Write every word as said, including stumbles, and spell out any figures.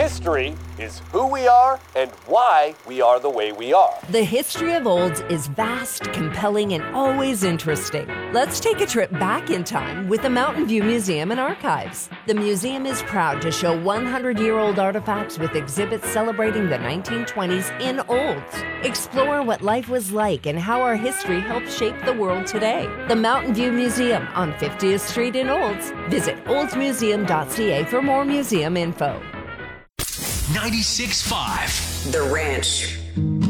History is who we are and why we are the way we are. The history of Olds is vast, compelling, and always interesting. Let's take a trip back in time with the Mountain View Museum and Archives. The museum is proud to show one hundred year old artifacts with exhibits celebrating the nineteen twenties in Olds. Explore what life was like and how our history helped shape the world today. The Mountain View Museum on fiftieth street in Olds. Visit olds museum dot c a for more museum info. ninety-six point five The Ranch.